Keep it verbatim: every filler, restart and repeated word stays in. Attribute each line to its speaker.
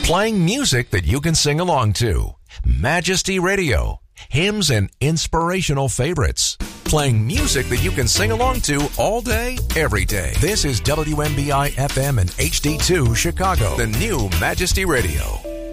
Speaker 1: Playing music that you can sing along to. Majesty Radio. Hymns and inspirational favorites. Playing music that you can sing along to all day, every day. This is W M B I F M and H D two Chicago, the new Majesty Radio.